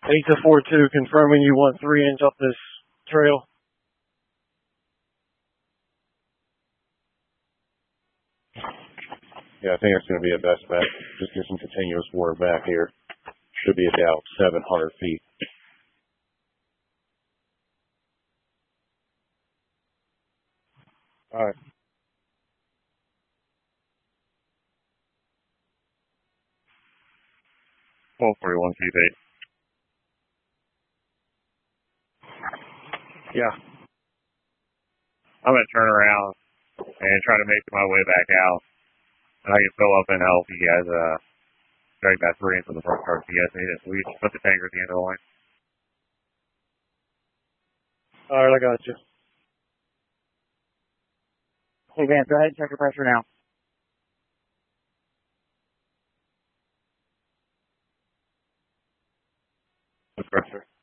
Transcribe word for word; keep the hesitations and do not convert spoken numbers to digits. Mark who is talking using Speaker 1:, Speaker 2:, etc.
Speaker 1: eight to four two, confirming you want three inch up this trail.
Speaker 2: Yeah, I think it's going to be a best bet. Just get some continuous water back here. Should be about seven hundred feet. All right. twelve forty-one feet eight. Yeah. I'm going to turn around and try to make my way back out. And I can fill up and help you guys uh, drag that three into the front car if you guys need it. We just put the tanker at the end of the line.
Speaker 1: All right, I got you.
Speaker 3: Hey, Vance, go ahead and check your pressure now.
Speaker 2: The pressure.